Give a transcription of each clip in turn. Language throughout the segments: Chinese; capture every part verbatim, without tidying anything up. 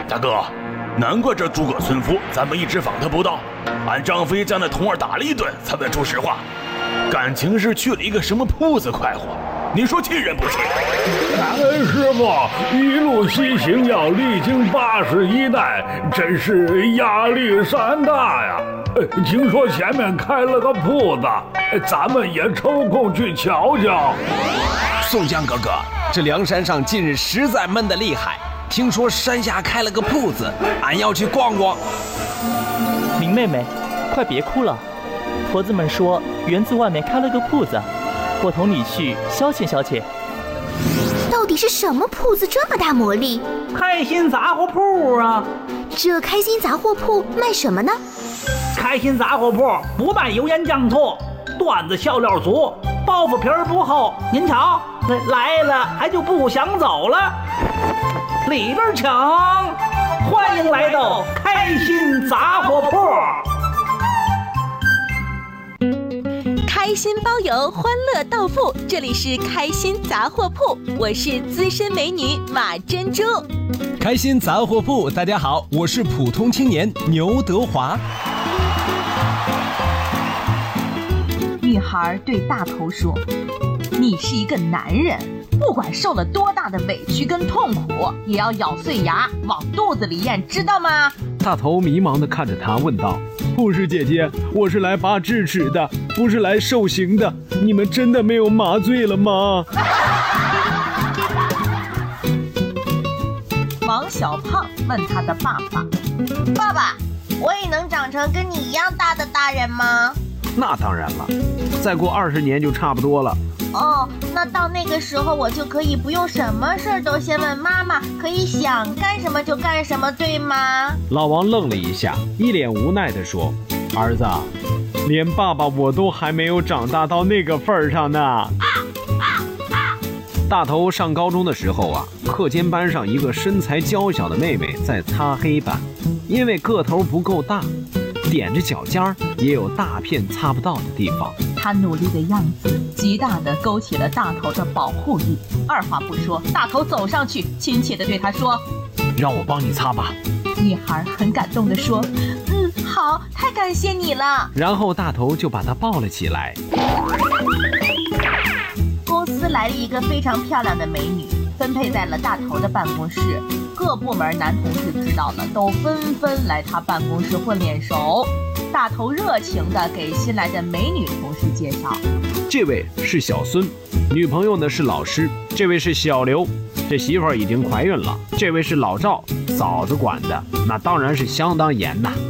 大哥，难怪这诸葛村夫咱们一直访他不到，俺张飞将那童儿打了一顿才问出实话，感情是去了一个什么铺子快活，你说气人不气？ 恩师傅一路西行要历经八十一代，真是压力山大呀！听说前面开了个铺子，咱们也抽空去瞧瞧。 宋江哥哥，这梁山上近日实在闷得厉害，听说山下开了个铺子，俺要去逛逛。 明妹妹，快别哭了，婆子们说园子外面开了个铺子，我同你去消遣消遣。 到底是什么铺子这么大魔力？ 开心杂货铺啊！ 这开心杂货铺卖什么呢？ 开心杂货铺不卖油盐酱醋，段子笑料足，包袱皮儿不厚。您瞧，来了还就不想走了。里边请，欢迎来到开心杂货铺。 开心包邮，欢乐到付，这里是开心杂货铺，我是资深美女马珍珠。 开心杂货铺，大家好，我是普通青年牛德华。 女孩对大头说：“你是一个男人，不管受了多大的委屈跟痛苦，也要咬碎牙往肚子里咽，知道吗？” 大头迷茫地看着他，问道：“护士姐姐，我是来拔智齿的，不是来受刑的。你们真的没有麻醉了吗？” 王小胖问他的爸爸：“ 爸爸，我也能长成跟你一样大的大人吗？” 那当然了，再过二十年就差不多了。 哦，那到那个时候我就可以不用什么事儿都先问妈妈，可以想干什么就干什么，对吗？ 老王愣了一下，一脸无奈地说：“儿子，连爸爸我都还没有长大到那个份儿上呢。啊”啊啊、大头上高中的时候啊，课间班上一个身材娇小的妹妹在擦黑板，因为个头不够大，踮着脚尖儿也有大片擦不到的地方。 他努力的样子极大地勾起了大头的保护欲。二话不说，大头走上去，亲切地对他说：“ 让我帮你擦吧。” 女孩很感动地说：“嗯，好，太感谢你了。” 然后大头就把她抱了起来。 公司来了一个非常漂亮的美女，分配在了大头的办公室。各部门男同事知道了，都纷纷来他办公室混脸熟。大头热情地给新来的美女同事介绍：“ 这位是小孙，女朋友呢是老师；这位是小刘，这媳妇儿已经怀孕了；这位是老赵，嫂子管的，那当然是相当严呐。”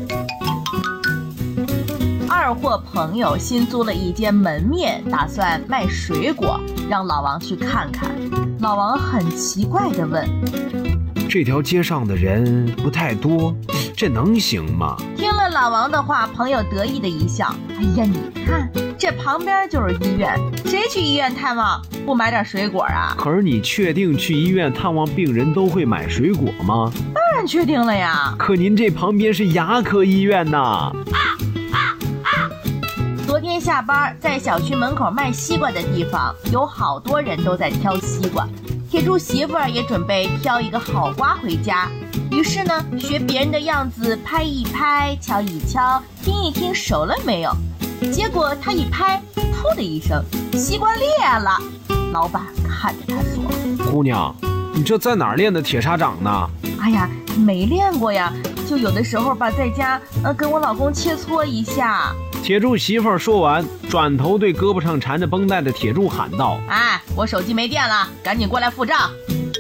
二货朋友新租了一间门面，打算卖水果，让老王去看看。老王很奇怪地问：“ 这条街上的人不太多，这能行吗？” 听了老王的话，朋友得意的一笑：“哎呀，你看这旁边就是医院，谁去医院探望不买点水果啊？” 可是你确定去医院探望病人都会买水果吗？ 当然确定了呀。 可您这旁边是牙科医院呐。啊啊啊、昨天下班在小区门口卖西瓜的地方，有好多人都在挑西瓜。铁柱媳妇儿也准备挑一个好瓜回家，于是呢，学别人的样子拍一拍，敲一敲，听一听熟了没有。结果他一拍，噗的一声，西瓜裂了。老板看着他说：“ 姑娘，你这在哪儿练的铁砂掌呢？”“ 哎呀，没练过呀，就有的时候吧，在家呃跟我老公切磋一下。” 铁柱媳妇儿说完，转头对胳膊上缠着绷带的铁柱喊道：“ 哎，我手机没电了，赶紧过来付账。”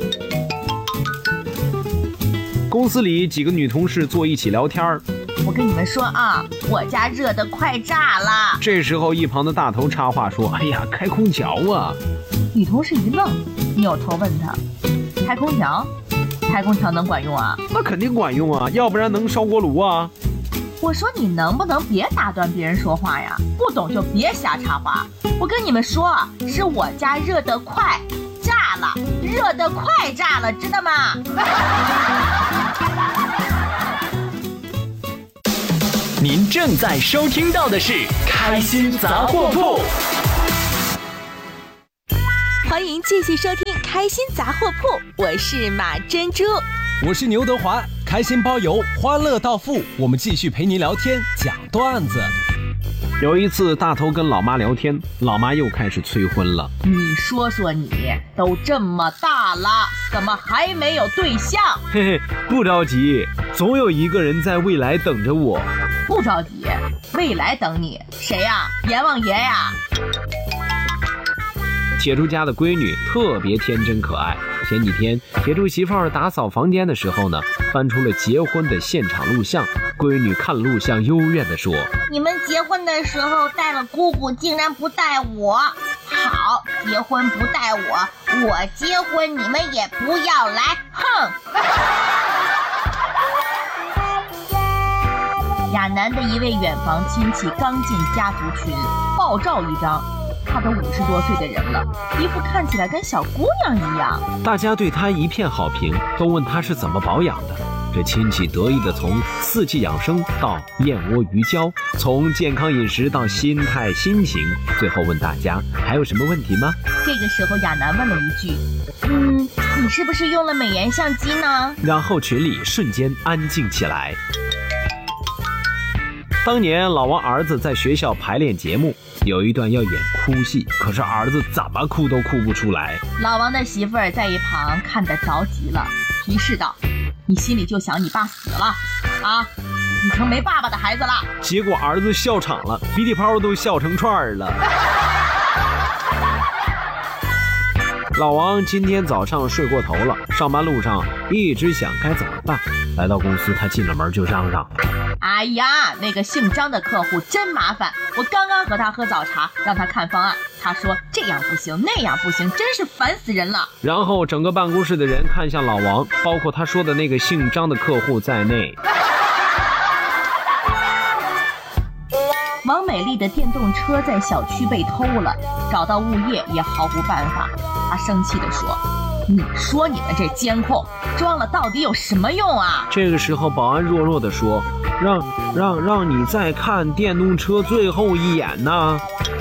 公司里几个女同事坐一起聊天儿。 “我跟你们说啊，我家热得快炸了。” 这时候一旁的大头插话说：“哎呀，开空调啊！” 女同事一愣，扭头问他：“开空调？开空调能管用啊？”“ 那肯定管用啊，要不然能烧锅炉啊。” 我说你能不能别打断别人说话呀？不懂就别瞎插话。我跟你们说，是我家热得快炸了，热得快炸了，知道吗？ 您正在收听到的是开心杂货铺。 欢迎继续收听开心杂货铺，我是马珍珠。 我是牛德华，开心包邮，欢乐到付，我们继续陪您聊天讲段子。 有一次，大头跟老妈聊天，老妈又开始催婚了。 你说说你，都这么大了，怎么还没有对象？ 嘿嘿，不着急，总有一个人在未来等着我。 不着急，未来等你？谁呀？阎王爷呀？ 铁柱家的闺女特别天真可爱。前几天，铁柱媳妇儿打扫房间的时候呢，翻出了结婚的现场录像。闺女看了录像，幽怨地说：“ 你们结婚的时候带了姑姑，竟然不带我。好，结婚不带我，我结婚你们也不要来，哼！” 亚楠的一位远房亲戚刚进家族群，爆照一张。他都五十多岁的人了，一副看起来跟小姑娘一样。 大家对他一片好评，都问他是怎么保养的。这亲戚得意的从四季养生到燕窝鱼胶，从健康饮食到心态心情，最后问大家还有什么问题吗？ 这个时候亚楠问了一句：“嗯，你是不是用了美颜相机呢？” 然后群里瞬间安静起来。当年老王儿子在学校排练节目，有一段要演哭戏，可是儿子怎么哭都哭不出来。 老王的媳妇儿在一旁看得着急了，提示道：“你心里就想你爸死了啊，你成没爸爸的孩子了。” 结果儿子笑场了，鼻涕泡都笑成串儿了。老王今天早上睡过头了，上班路上一直想该怎么办。来到公司，他进了门就嚷嚷：“ 哎呀，那个姓张的客户真麻烦，我刚刚和他喝早茶，让他看方案，他说这样不行那样不行，真是烦死人了。” 然后整个办公室的人看向老王，包括他说的那个姓张的客户在内。 王美丽的电动车在小区被偷了，找到物业也毫无办法。她生气地说：“你说你们这监控装了到底有什么用啊？” 这个时候保安弱弱地说：“让让让你再看电动车最后一眼呢。”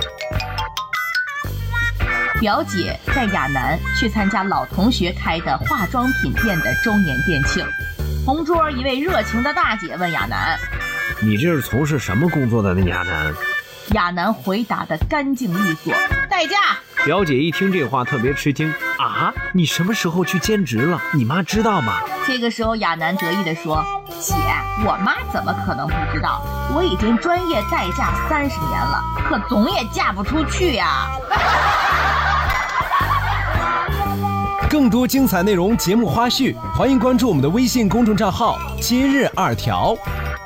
表姐带亚楠去参加老同学开的化妆品店的周年店庆，同桌一位热情的大姐问亚楠：“ 你这是从事什么工作的呢？”亚楠亚楠回答得干净利索：“代驾。” 表姐一听这话特别吃惊：“啊，你什么时候去兼职了？你妈知道吗？” 这个时候亚楠得意地说：“姐，我妈怎么可能不知道？我已经专业代驾三十年了，可总也嫁不出去呀。” 更多精彩内容、节目花絮，欢迎关注我们的微信公众账号“今日二条”。